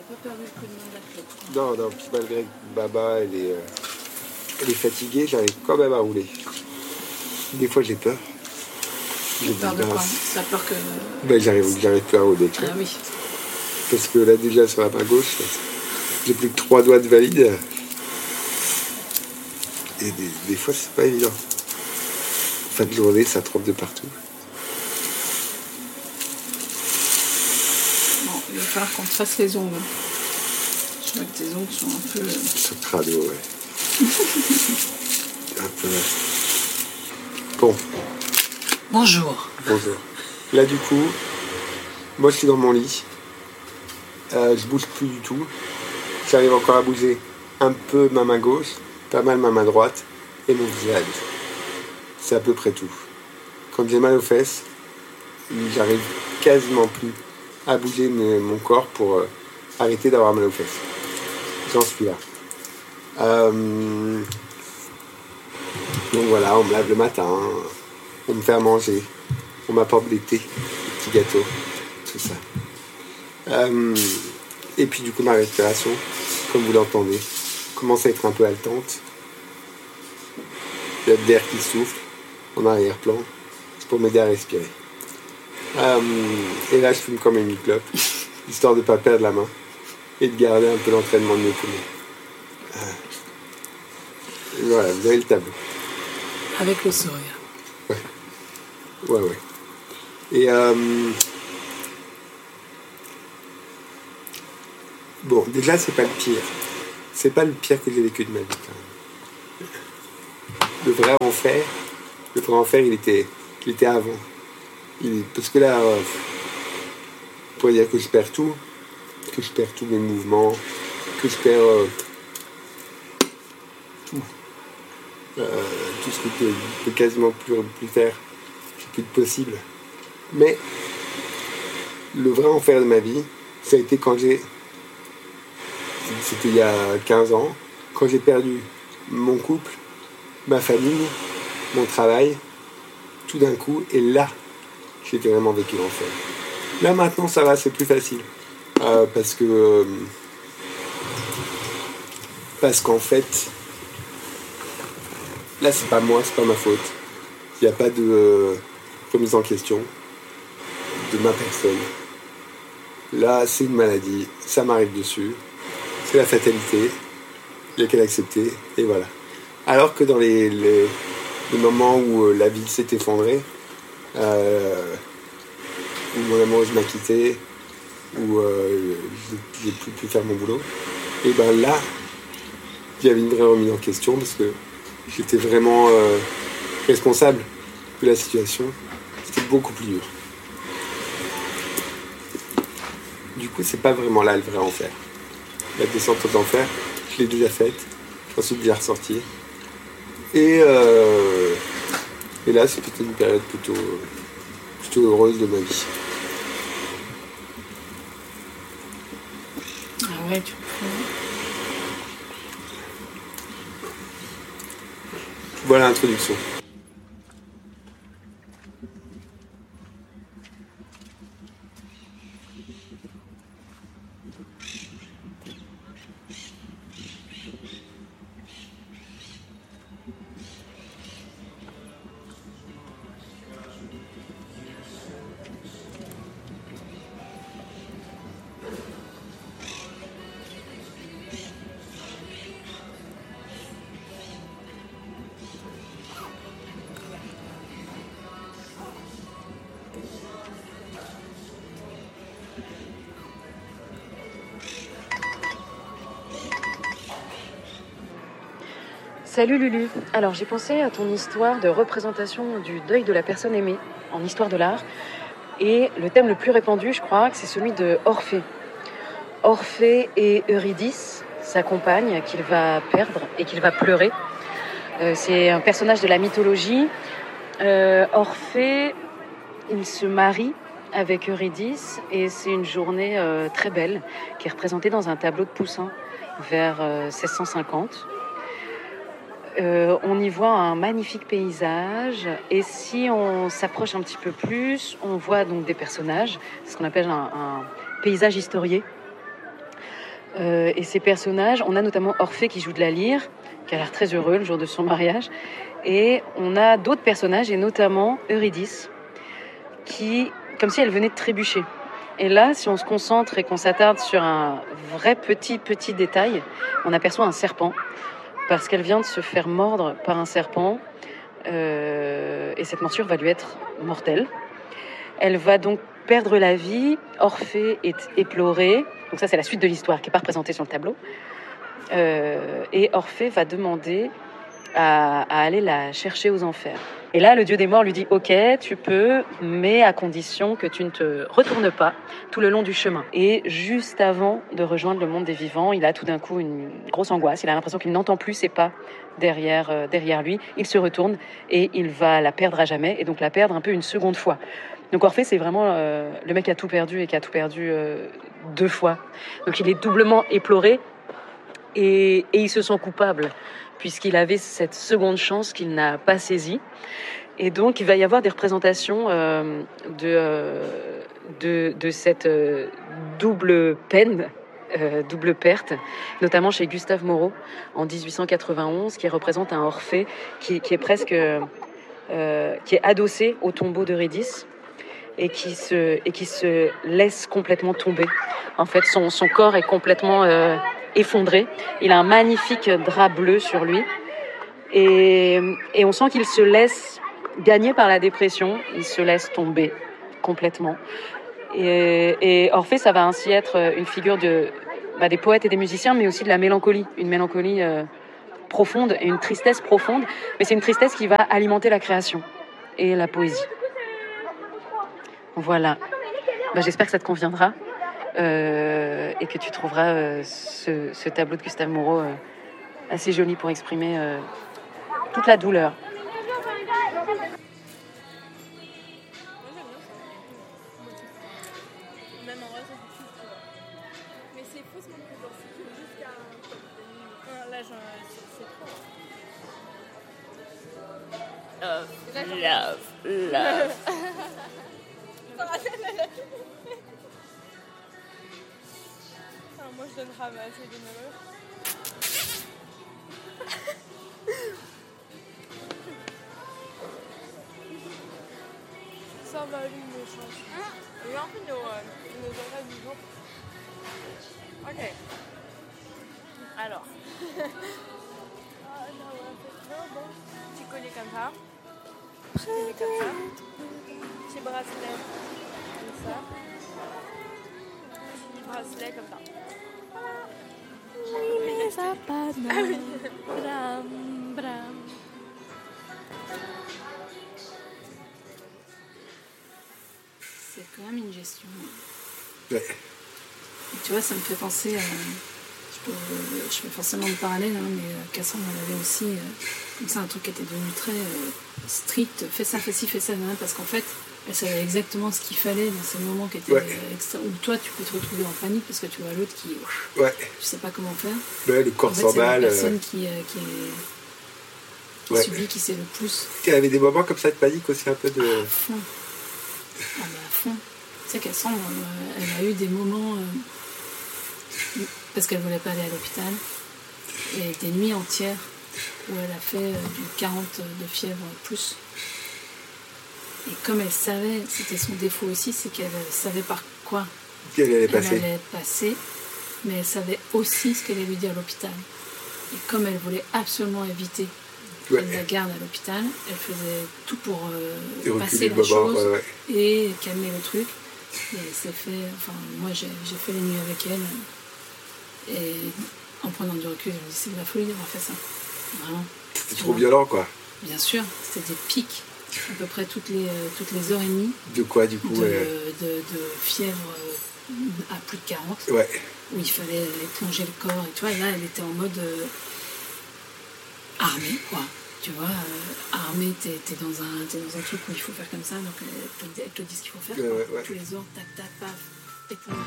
pas perdu le coup de main de la clope. Non, puis malgré que Baba, elle est fatiguée, j'arrive quand même à rouler. Des fois, j'ai peur. J'ai peur de quoi? Ça a peur que... J'arrive plus à rouler. Ah oui. Parce que là, déjà, sur la main gauche, j'ai plus que 3 doigts de valide. Et des fois, c'est pas évident. Fin de journée, ça trempe de partout. Bon, il va falloir qu'on te fasse les ongles. Je vois que tes ongles sont un peu... Sur le crado, ouais. Un peu... Bon. Bonjour. Bonjour. Là, du coup, moi, je suis dans mon lit. Je bouge plus du tout. J'arrive encore à bouger un peu ma main gauche, pas mal ma main droite et mon visage. C'est à peu près tout. Quand j'ai mal aux fesses, j'arrive quasiment plus à bouger mon corps pour arrêter d'avoir mal aux fesses. J'en suis là. Donc voilà, on me lave le matin, on me fait à manger, on m'apporte des thés, des petits gâteaux, tout ça. Et puis du coup ma respiration, comme vous l'entendez, commence à être un peu haletante. Il y a de l'air qui souffle en arrière-plan, c'est pour m'aider à respirer. Et là je fume quand même une clope, histoire de ne pas perdre la main et de garder un peu l'entraînement de mes poumons. Et voilà, vous avez le tableau. Avec le sourire. Ouais. Et bon, déjà, c'est pas le pire. C'est pas le pire que j'ai vécu de ma vie, quand même. Le vrai enfer, il était avant. Parce que là, on pourrait dire que je perds tout. Que je perds tous mes mouvements. Que je perds tout. Tout ce que je peux quasiment plus faire. C'est plus possible. Mais le vrai enfer de ma vie, ça a été c'était il y a 15 ans, quand j'ai perdu mon couple, ma famille, mon travail, tout d'un coup, et là, j'ai vraiment vécu l'enfer. Là maintenant ça va, c'est plus facile. Parce qu'en fait, là c'est pas moi, c'est pas ma faute. Il n'y a pas de remise en question de ma personne. Là, c'est une maladie, ça m'arrive dessus, c'est la fatalité, il n'y a qu'à l'accepter, et voilà. Alors que dans les moments où la vie s'est effondrée, où mon amoureuse m'a quitté, où j'ai plus pu faire mon boulot, et ben là, il y avait une vraie remise en question, parce que j'étais vraiment responsable de la situation, c'était beaucoup plus dur. Du coup, c'est pas vraiment là le vrai enfer. La descente aux enfers, je l'ai déjà faite, j'en suis déjà ressorti. Et là, c'est plutôt une période plutôt heureuse de ma vie. Ah ouais, tu peux. Voilà l'introduction. Salut Lulu. Alors j'ai pensé à ton histoire de représentation du deuil de la personne aimée en histoire de l'art. Et le thème le plus répandu, je crois, c'est celui de Orphée. Orphée et Eurydice, sa compagne, qu'il va perdre et qu'il va pleurer. C'est un personnage de la mythologie. Orphée, il se marie avec Eurydice et c'est une journée très belle qui est représentée dans un tableau de Poussin vers 1650. On y voit un magnifique paysage et si on s'approche un petit peu plus, on voit donc des personnages, ce qu'on appelle un paysage historié. Et ces personnages, on a notamment Orphée qui joue de la lyre, qui a l'air très heureux le jour de son mariage. Et on a d'autres personnages, et notamment Eurydice, qui, comme si elle venait de trébucher. Et là, si on se concentre et qu'on s'attarde sur un vrai petit détail, on aperçoit un serpent, parce qu'elle vient de se faire mordre par un serpent, et cette morsure va lui être mortelle. Elle va donc perdre la vie, Orphée est éploré, donc ça c'est la suite de l'histoire qui n'est pas représentée sur le tableau, et Orphée va demander à aller la chercher aux enfers. Et là, le dieu des morts lui dit « Ok, tu peux, mais à condition que tu ne te retournes pas tout le long du chemin. » Et juste avant de rejoindre le monde des vivants, il a tout d'un coup une grosse angoisse. Il a l'impression qu'il n'entend plus ses pas derrière lui. Il se retourne et il va la perdre à jamais, et donc la perdre un peu une seconde fois. Donc Orphée, c'est vraiment le mec qui a tout perdu, et qui a tout perdu 2 fois. Donc il est doublement éploré, et il se sent coupable, puisqu'il avait cette seconde chance qu'il n'a pas saisie. Et donc, il va y avoir des représentations de cette double peine, double perte, notamment chez Gustave Moreau, en 1891, qui représente un Orphée qui est presque... qui est adossé au tombeau d'Eurydice, et qui se laisse complètement tomber. En fait, son corps est complètement effondré. Il a un magnifique drap bleu sur lui. Et on sent qu'il se laisse gagner par la dépression. Il se laisse tomber complètement. Et Orphée, ça va ainsi être une figure des poètes et des musiciens, mais aussi de la mélancolie. Une mélancolie profonde et une tristesse profonde. Mais c'est une tristesse qui va alimenter la création et la poésie. Voilà. J'espère que ça te conviendra et que tu trouveras ce tableau de Gustave Moreau assez joli pour exprimer toute la douleur. Mais c'est faussement plus genre, c'est jusqu'à... Là, c'est trop. Love. Moi, je donne ramasse et demeure. Ça va, lui, nos chances. Il y a un peu nos horaires du jour. Ok. Alors. Petit collier comme ça. Petit collier comme ça. Petit bracelet comme ça. Petit bracelet comme ça. Ah oui. Bram, bram. C'est quand même une gestion. Ouais. Et tu vois, ça me fait penser à... Je fais forcément le parallèle, hein, mais Cassandre, elle avait aussi comme ça un truc qui était devenu très strict. Fais ça, fais ci, fais ça, parce qu'en fait, elle savait exactement ce qu'il fallait dans ces moments qui étaient où toi, tu peux te retrouver en panique parce que tu vois l'autre qui... Tu sais pas comment faire. Ouais, le corps en fait, s'emballe. C'est la personne qui subit, qui sait le plus. Elle avait des moments comme ça de panique aussi, un peu de... À fond. À fond. Tu sais, Cassandre, elle a eu des moments... parce qu'elle voulait pas aller à l'hôpital, et des nuits entières où elle a fait du 40 de fièvre plus. Et comme elle savait, c'était son défaut aussi, c'est qu'elle savait par quoi elle allait passer, mais elle savait aussi ce qu'elle allait lui dire à l'hôpital. Et comme elle voulait absolument éviter qu'elle la garde à l'hôpital, elle faisait tout pour passer la chose et calmer le truc. Et elle s'est fait... Enfin, moi, j'ai fait les nuits avec elle. Et en prenant du recul, je me dis, c'est de la folie d'avoir fait ça. Vraiment. C'était trop violent, quoi. Bien sûr, c'était des pics, à peu près toutes les heures et demie. De quoi, du coup de fièvre à plus de 40. Ouais. Où il fallait plonger le corps. Et tu vois, là, elle était en mode armée, quoi. Tu vois, armée, t'es dans un truc où il faut faire comme ça, donc elle te dit ce qu'il faut faire. Tous les ordres, tac, tac, paf, et pour